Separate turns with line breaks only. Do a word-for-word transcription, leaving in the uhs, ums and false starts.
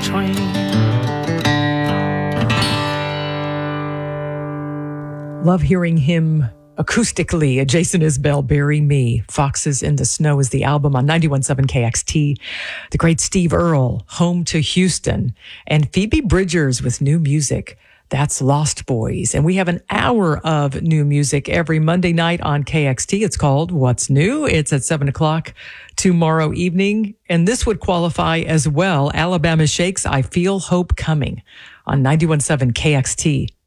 train.
Love hearing him acoustically. Jason Isbell, Bury Me. Foxes in the Snow is the album on ninety-one point seven K X T. The great Steve Earle, Home to Houston. And Phoebe Bridgers with new music. That's Lost Boys. And we have an hour of new music every Monday night on K X T. It's called What's New? It's at seven o'clock tomorrow evening. And this would qualify as well. Alabama Shakes, I Feel Hope Coming on ninety-one point seven K X T.